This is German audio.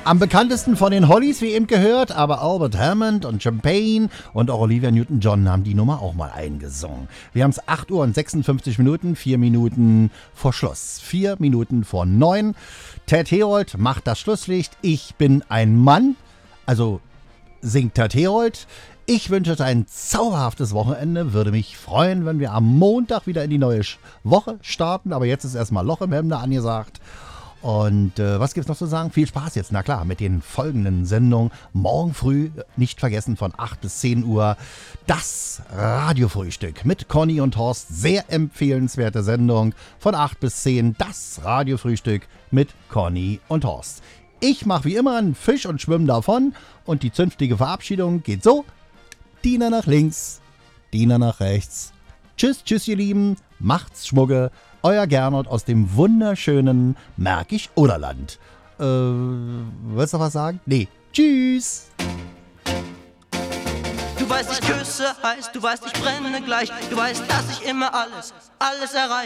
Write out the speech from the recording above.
Am bekanntesten von den Hollies, wie eben gehört, aber Albert Hammond und Champagne und auch Olivia Newton-John haben die Nummer auch mal eingesungen. Wir haben es 8 Uhr und 56 Minuten, 4 Minuten vor Schluss, 4 Minuten vor 9. Ted Herold macht das Schlusslicht. Ich bin ein Mann, also singt Ted Herold. Ich wünsche euch ein zauberhaftes Wochenende. Würde mich freuen, wenn wir am Montag wieder in die neue Woche starten. Aber jetzt ist erstmal Loch im Hemde angesagt. Und was gibt's noch zu sagen? Viel Spaß jetzt, na klar, mit den folgenden Sendungen. Morgen früh, nicht vergessen, von 8 bis 10 Uhr, das Radiofrühstück mit Conny und Horst. Sehr empfehlenswerte Sendung. Von 8 bis 10, das Radiofrühstück mit Conny und Horst. Ich mache wie immer einen Fisch und schwimme davon. Und die zünftige Verabschiedung geht so. Diener nach links, Diener nach rechts. Tschüss, tschüss, ihr Lieben. Macht's Schmucke. Euer Gernot aus dem wunderschönen Märkisch-Oderland. Willst du was sagen? Nee. Tschüss. Du weißt, ich küsse heiß, du weißt, ich brenne gleich. Du weißt, dass ich immer alles erreiche.